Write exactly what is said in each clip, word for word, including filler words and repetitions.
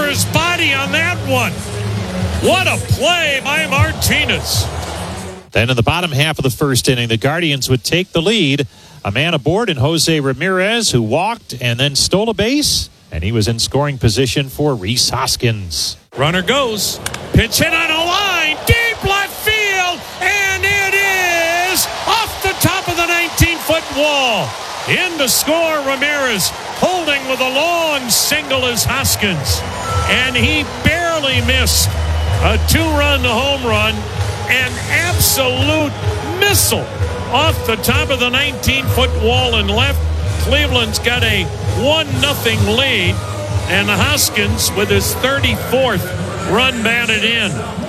over his body on that one. What a play by Martinez. Then in the bottom half of the first inning, the Guardians would take the lead. A man aboard in Jose Ramirez, who walked and then stole a base, and he was in scoring position for Rhys Hoskins. Runner goes. Pitch hit on a line. Deep left field. And it is off the top of the nineteen-foot wall. In to score, Ramirez. Holding with a long single is Hoskins. And he barely missed a two-run home run. An absolute missile off the top of the nineteen-foot wall and left. Cleveland's got a one nothing lead. And Hoskins with his thirty-fourth run batted in.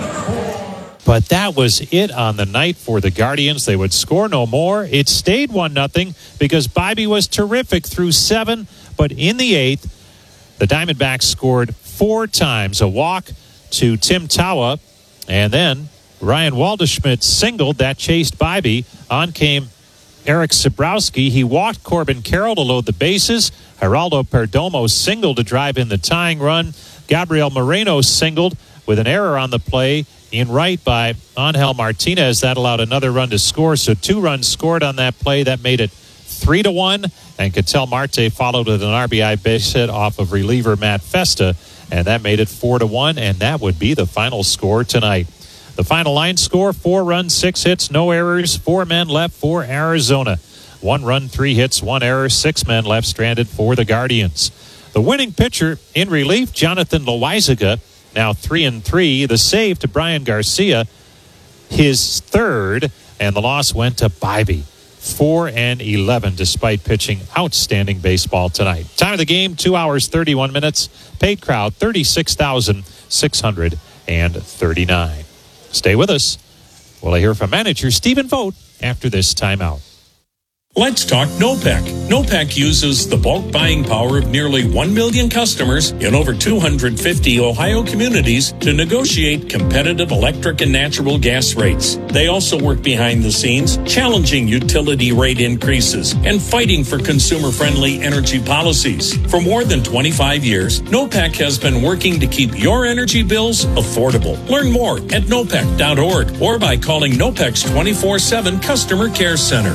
But that was it on the night for the Guardians. They would score no more. It stayed one nothing because Bibee was terrific through seven. But in the eighth, the Diamondbacks scored four times. A walk to Tim Tawa, and then Ryan Waldschmidt singled. That chased Bibee. On came Eric Sabrowski. He walked Corbin Carroll to load the bases. Geraldo Perdomo singled to drive in the tying run. Gabriel Moreno singled with an error on the play in right by Angel Martinez. That allowed another run to score. So two runs scored on that play. That made it three to one. And Ketel Marte followed with an R B I base hit off of reliever Matt Festa. And that made it four to one. And that would be the final score tonight. The final line score, four runs, six hits, no errors, four men left for Arizona. One run, three hits, one error, six men left stranded for the Guardians. The winning pitcher in relief, Jonathan Loaisiga, now three and three. The save to Brian Garcia, his third, and the loss went to Bibee. Four and eleven, despite pitching outstanding baseball tonight. Time of the game, two hours, thirty-one minutes. Paid crowd, thirty-six thousand six hundred thirty-nine. Stay with us. We'll hear from manager Stephen Vogt after this timeout. Let's talk NOPEC. NOPEC uses the bulk buying power of nearly one million customers in over two hundred fifty Ohio communities to negotiate competitive electric and natural gas rates. They also work behind the scenes, challenging utility rate increases and fighting for consumer-friendly energy policies. For more than twenty-five years, NOPEC has been working to keep your energy bills affordable. Learn more at nopec dot org or by calling NOPEC's twenty-four seven Customer Care Center.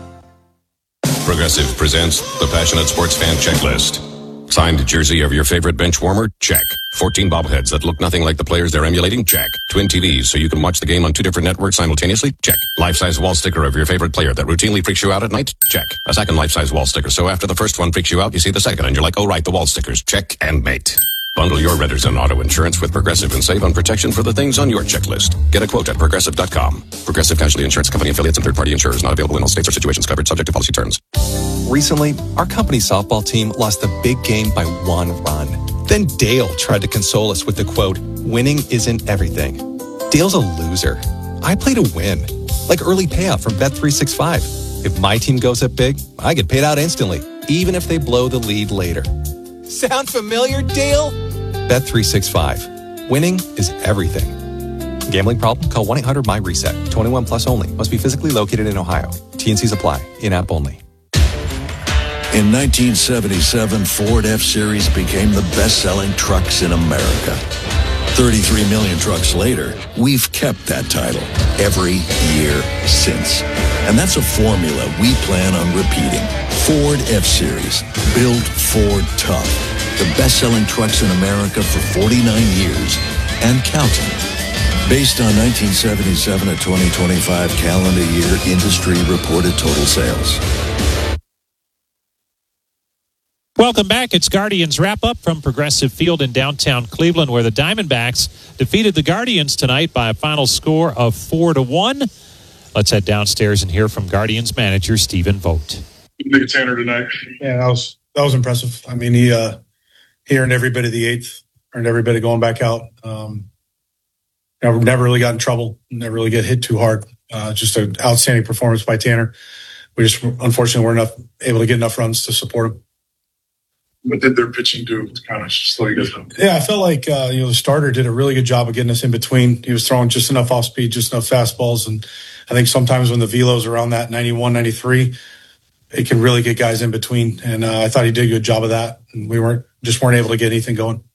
Progressive presents the Passionate Sports Fan Checklist. Signed jersey of your favorite bench warmer? Check. fourteen bobbleheads that look nothing like the players they're emulating? Check. Twin T Vs so you can watch the game on two different networks simultaneously? Check. Life-size wall sticker of your favorite player that routinely freaks you out at night? Check. A second life-size wall sticker so after the first one freaks you out, you see the second and you're like, oh right, the wall stickers. Check and mate. Bundle your renters and auto insurance with Progressive and save on protection for the things on your checklist. Get a quote at progressive dot com. Progressive Casualty Insurance Company affiliates and third-party insurers not available in all states or situations covered subject to policy terms. Recently, our company softball team lost the big game by one run. Then Dale tried to console us with the quote, winning isn't everything. Dale's a loser. I play to win. Like early payout from Bet three sixty-five. If my team goes up big, I get paid out instantly, even if they blow the lead later. Sound familiar, Dale? Bet three sixty-five. Winning is everything. Gambling problem? Call one eight hundred my reset. twenty-one plus only. Must be physically located in Ohio. T and Cs apply. In-app only. In nineteen seventy-seven, Ford F-Series became the best-selling trucks in America. thirty-three million trucks later, we've kept that title every year since. And that's a formula we plan on repeating. Ford F-Series. Build Ford tough. The best-selling trucks in America for forty-nine years and counting. Based on nineteen seventy-seven to twenty twenty-five calendar year industry reported total sales. Welcome back. It's Guardians wrap-up from Progressive Field in downtown Cleveland, where the Diamondbacks defeated the Guardians tonight by a final score of four to one. Let's head downstairs and hear from Guardians manager Stephen Vogt. Big Tanner tonight. Yeah, that was that was impressive. I mean, he uh, he earned every bit of the eighth, earned every bit of going back out. Um, never, never really got in trouble. Never really get hit too hard. Uh, just an outstanding performance by Tanner. We just unfortunately weren't enough, able to get enough runs to support him. What did their pitching do to kind of slow you guys down? Yeah, I felt like uh, you know the starter did a really good job of getting us in between. He was throwing just enough off speed, just enough velos, and I think sometimes when the velos around that ninety-one, ninety-three, it can really get guys in between. And uh, I thought he did a good job of that. And we weren't just weren't able to get anything going.